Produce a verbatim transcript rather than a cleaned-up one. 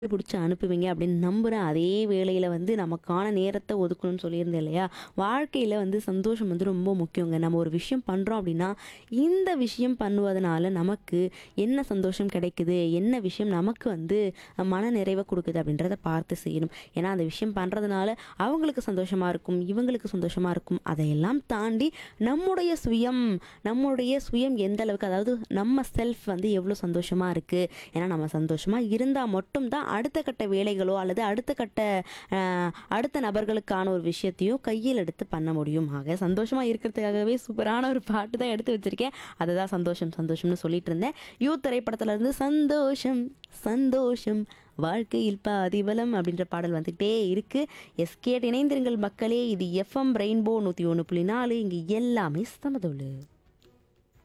பிடிச்சு அனுப்புவீங்க அப்படின்னு நம்புறேன். அதே வேளையில வந்து நமக்கான நேரத்த ஒதுக்கணும்னு சொல்லியிருந்தேன் இல்லையா? வாழ்க்கையில வந்து சந்தோஷம் வந்து ரொம்ப முக்கியங்க. நம்ம ஒரு விஷயம் பண்றோம் அப்படின்னா, இந்த விஷயம் பண்ணுவதனால நமக்கு என்ன சந்தோஷம் கிடைக்குது? என்ன விஷயம் நமக்கு வந்து அ மன நிறைவ குடுக்குது அப்படின்றத பார்த்து செய்யணும். ஏன்னா அந்த விஷயம் பண்றதுனால அவங்களுக்கு சந்தோஷமா இருக்கும், இவங்களுக்கு சந்தோஷமா இருக்கும். அதையெல்லாம் தாண்டி நம்முடைய சுயம் நம்முடைய சுயம் எந்த அளவுக்கு அதாவது நம்ம செல்ஃப் வந்து எவ்வளோ சந்தோஷமா இருக்கு. ஏன்னா நம்ம சந்தோஷமா இருந்தா மட்டும் தான் அடுத்த கட்ட வேலைகளோ அல்லது அடுத்த கட்ட அ அடுத்த நபர்களுக்கான ஒரு விஷயத்தையோ கையில் எடுத்து பண்ண முடியும். ஆக சந்தோஷமா இருக்கிறதுக்காகவே சூப்பரான ஒரு பாட்டு தான் எடுத்து வச்சிருக்கேன். அதுதான் சந்தோஷம் சந்தோஷம்னு சொல்லிட்டு இருந்தேன். யூத் திரைப்படத்துல இருந்து சந்தோஷம் சந்தோஷம் வாழ்க்கையில் பாதி பலம் அப்படின்ற பாடல் வந்துகிட்டே இருக்கு. எஸ் கேட்டு இணைந்திருங்கள் மக்களே. இது எஃப்எம் ரெயின்போ நூற்றி ஒன்று புள்ளி நாலு இங்கு எல்லாமே சமதொழு.